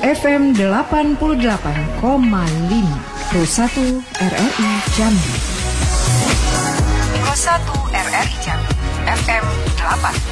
FM 88,5 Pro 1 RRI Jambi. Pro 1 RRI Jambi FM 8.